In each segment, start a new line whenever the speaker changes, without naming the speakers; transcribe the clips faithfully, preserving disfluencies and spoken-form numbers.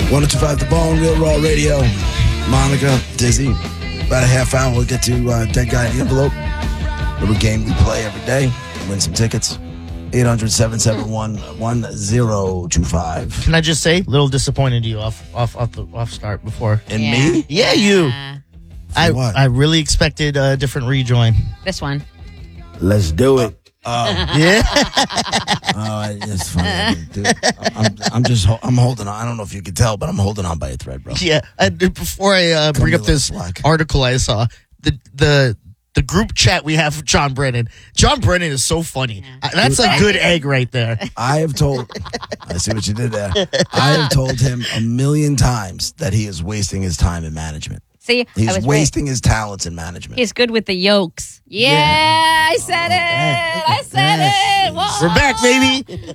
one oh two point five The Bone, Real Raw Radio. Monica, Dizzy. About a half hour, we'll get to uh, Dead Guy in the Envelope. Little game we play every day. Win some tickets. eight hundred, seven seven one, one oh two five.
Can I just say, a little disappointed in you off off off the off start before.
And
Yeah.
me?
Yeah, you.
Uh,
I
what?
I really expected a different rejoin.
this one.
Let's do it. Oh,
Yeah.
oh, it's funny. Dude, I'm, I'm just, ho- I'm holding on. I don't know if you can tell, but I'm holding on by a thread, bro.
Yeah. I, before I uh,
Cut
bring
me a
up this
little slack.
article I saw, the the the group chat we have with John Brennan. John Brennan is so funny. Uh, That's a good egg right there.
I have told, I see what you did there. I have told him a million times that he is wasting his time in management.
See, I
He's
was
wasting his talents in management.
right. He's good with the yolks. Yeah,
Yeah.
I said it. I said it. Whoa.
We're back, baby.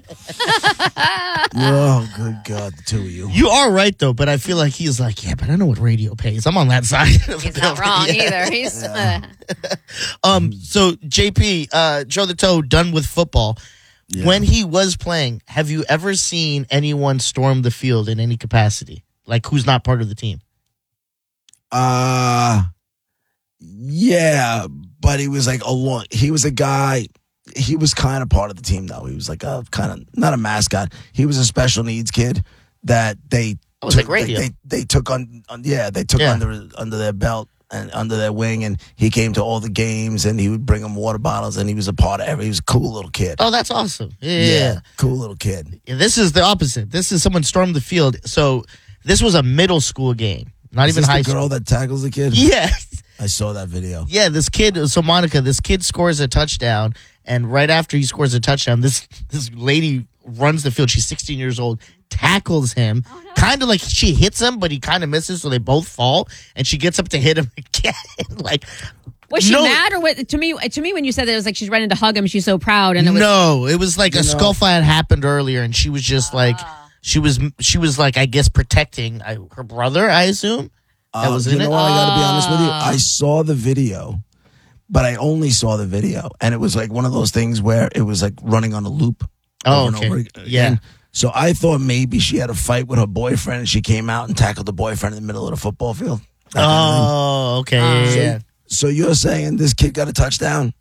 Oh, good God, the two of you.
You are right though, but I feel like he's like, yeah, but I know what radio pays. I'm on that side. of the
He's not
building.
wrong
Yeah.
either. He's uh,
Um. So J P, uh, Joe the Toe, done with football.
Yeah.
When he was playing, have you ever seen anyone storm the field in any capacity? Like who's not part of the team?
Uh, yeah, but he was like a long, he was a guy, he was kind of part of the team though. He was like a kind of, not a mascot. He was a special needs kid that they,
That was
took,
like radio.
They, they, they took on, on, yeah, they took
Yeah.
under, under their belt and under their wing, and he came to all the games and he would bring them water bottles and he was a part of every, he was a cool little kid.
Oh, that's awesome. Yeah. yeah.
Cool little kid.
Yeah, this is the opposite. This is someone stormed the field. So this was a middle school game, not
Is
even
this
high
the girl
school.
that tackles the kid?
Yeah.
I saw that video.
Yeah, this kid, so Monica, this kid scores a touchdown, and right after he scores a touchdown, this this lady runs the field. She's sixteen years old, tackles him, kind of like she hits him, but he kind of misses, so they both fall, and she gets up to hit him again. Like,
was she
no,
mad or what? To me, to me, when you said that, it was like she's running to hug him. She's so proud, and it was
no, it was like a
know-
scuffle had happened earlier, and she was just like, she was she was like, I guess protecting I, her brother, I assume. That
Uh,
was
you
in
know
it?
what? I got to be honest with you.
Ah.
I saw the video, but I only saw the video, and it was like one of those things where it was like running on a loop.
Oh,
over and
okay.
over again.
Yeah.
So I thought maybe she had a fight with her boyfriend, and she came out and tackled the boyfriend in the middle of the football field. That kind of thing.
Oh, okay. yeah, yeah, yeah.
So you're saying this kid got a touchdown,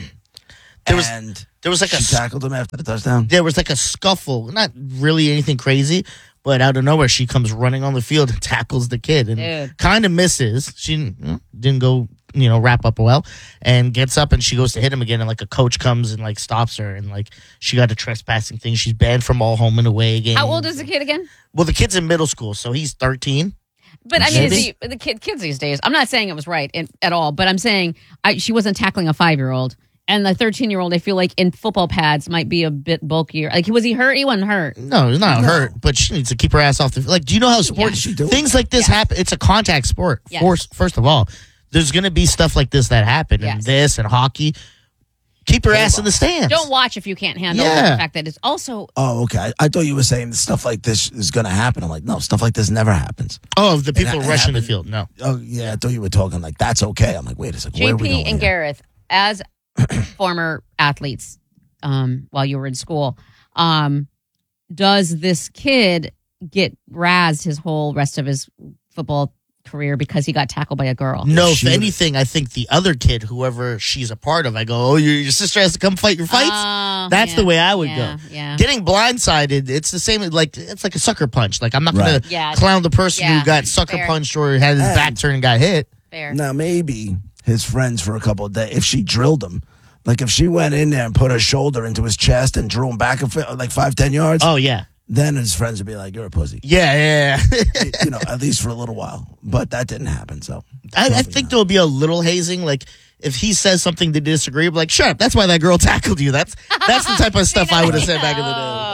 There was
and
there was like
she
a s-
tackled him after the touchdown?
there was like a scuffle, not really anything crazy, but out of nowhere she comes running on the field and tackles the kid and
Dude.
kind of misses. She you know, didn't go, you know, wrap up well, and gets up and she goes to hit him again, and like a coach comes and like stops her, and like she got a trespassing thing. She's banned from all home and away games.
How old is the kid again?
Well, the kid's in middle school, so he's thirteen.
But I mean,
Maybe.
is he, the kid, kids these days. I'm not saying it was right in, at all, but I'm saying I, she wasn't tackling a five year old, and the thirteen year old. I feel like in football pads might be a bit bulkier. Like, was he hurt? He wasn't hurt.
No, he's not
No.
hurt, but she needs to keep her ass off the like. Do you know how sports
she do.
things like this
Yes.
happen? It's a contact sport.
Yes.
First, first of all, there's going to be stuff like this that happen, and
Yes.
this and hockey. Keep your ass in the stands.
Don't watch if you can't handle
Yeah.
the fact that it's also
Oh, okay. I, I thought you were saying that stuff like this is going to happen. I'm like, no, stuff like this never happens.
Oh, the people
it
rushing the
happened-
field. No.
Oh, yeah. I thought you were talking like that's okay. I'm like, wait a second. Where are we
J P
going
and
here?
Gareth, as former athletes, um, while you were in school, um, does this kid get razzed his whole rest of his football career because he got tackled by a girl?
No, if
She would've-
anything, I think the other kid, whoever she's a part of, I go, oh, your, your sister has to come fight your fights?
Oh,
That's
yeah,
the way I would
yeah,
go.
Yeah.
Getting blindsided, it's the same, like, it's like a sucker punch. Like, I'm not going
Right.
to
Yeah.
clown the person
Yeah.
who got sucker
Fair.
punched or had his
And-
back turned and got hit.
Fair.
Now, maybe his friends for a couple of days, if she drilled him, like if she went in there and put her shoulder into his chest and drew him back a fi- like five, ten yards,
Oh, yeah.
then his friends would be like, you're a pussy.
Yeah, yeah, yeah.
You know, at least for a little while. But that didn't happen, so.
I, I
Probably
think
not.
there'll be a little hazing. Like, if he says something to disagree, I'm like, shut up. That's why that girl tackled you. That's that's the type of stuff I would have said back in the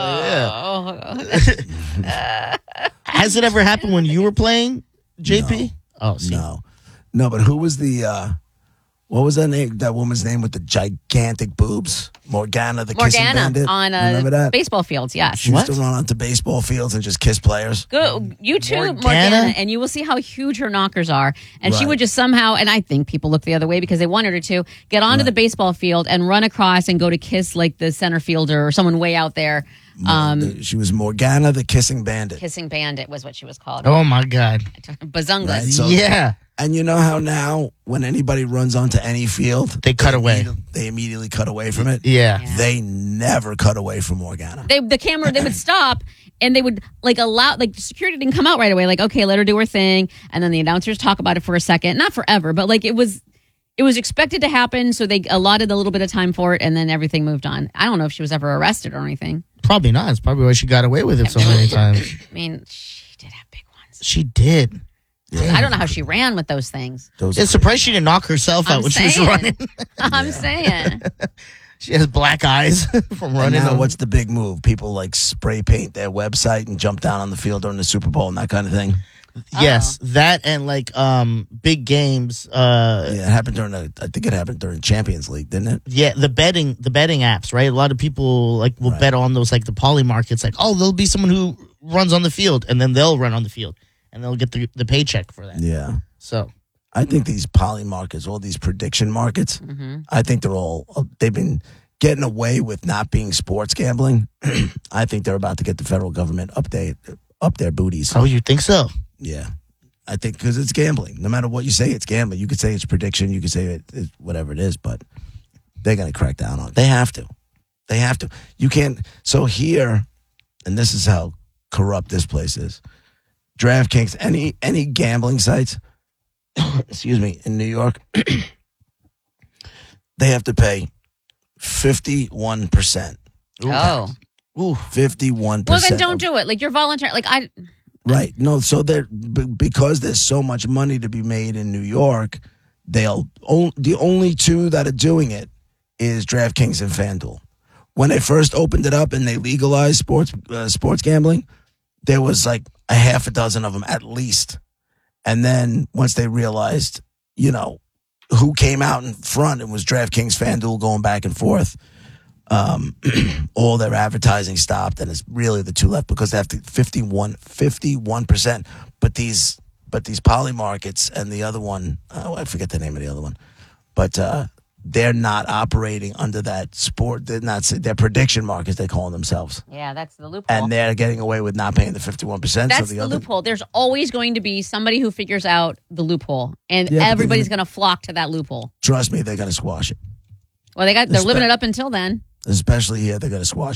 day. Like, yeah.
Oh.
Has it ever happened when you were playing, J P? Oh, see.
No. No, but who was the, uh, what was that name? That woman's name with the gigantic boobs? Morgana, the kissing
Morgana
bandit.
on
Remember
uh,
that?
baseball fields, yes.
She
What?
used to run onto baseball fields and just kiss players.
Go YouTube
Morgana?
Morgana, and you will see how huge her knockers are. And she
Right.
would just somehow, and I think people look the other way because they wanted her to get onto the baseball field and run across and go to kiss like the center fielder or someone way out there. Um,
she was Morgana the Kissing Bandit.
Kissing Bandit was what she was called.
Oh my God.
Bazungas.
Right, so-
Yeah.
And you know how now when anybody runs onto any field,
They cut away.
immedi- They immediately cut away from it.
Yeah.
Yeah.
They never cut away from Morgana.
They, the camera, they would stop and they would like allow, like security didn't come out right away. Like, okay, let her do her thing. And then the announcers talk about it for a second. Not forever, but like it was, it was expected to happen. So they allotted a little bit of time for it and then everything moved on. I don't know if she was ever arrested or anything.
Probably not. It's probably why she got away with it so many times.
I mean, she did have big ones.
She did.
I don't know how she ran with those things.
Those
It's surprised she didn't knock herself out
I'm
when she was
saying.
running.
I'm saying.
She has black eyes from
And
running.
now,
over-
what's the big move? People like spray paint their website and jump down on the field during the Super Bowl and that kind of thing.
Yes, that and like um big games. Uh,
Yeah, it happened during the. I think it happened during Champions League, didn't it?
yeah, the betting, the betting apps, right? A lot of people like will
Right.
bet on those, like the poly markets. Like, oh, there'll be someone who runs on the field, and then they'll run on the field, and they'll get the the paycheck for that.
Yeah.
So
I think these poly markets, all these prediction markets,
hmm
I think they're all, they've been getting away with not being sports gambling. I think they're about to get the federal government up, they, up their booties.
oh, you think so?
Yeah. I think because it's gambling. No matter what you say, it's gambling. You could say it's prediction. You could say it, it's whatever it is, but they're going to crack down on it. They have to. They have to. You can't. So here, and this is how corrupt this place is. DraftKings, any any gambling sites, excuse me, in New York, they have to pay fifty-one percent.
Oh.
Ooh,
fifty-one
Well,
percent.
then don't do it. Like you're voluntary. Like I,
Right. No, so they're b- because there's so much money to be made in New York, they'll on, the only two that are doing it is DraftKings and FanDuel. When they first opened it up and they legalized sports uh, sports gambling, there was like a half a dozen of them at least. And then once they realized, you know, who came out in front, it was DraftKings, FanDuel going back and forth. Um, all their advertising stopped, and it's really the two left because they have to fifty-one percent. But these, but these poly markets and the other one, oh, I forget the name of the other one, but uh, they're not operating under that sport. They're not. They're prediction markets. They call themselves,
yeah, that's the loophole.
and they're getting away with not paying the fifty-one percent.
That's
so the,
the
other,
loophole. There's always going to be somebody who figures out the loophole, and
Yeah, but they're
everybody's going to flock to that loophole.
Trust me, they're going to squash it.
Well, they got they're
Espe-
living it up until then.
Especially here, they're going to squash.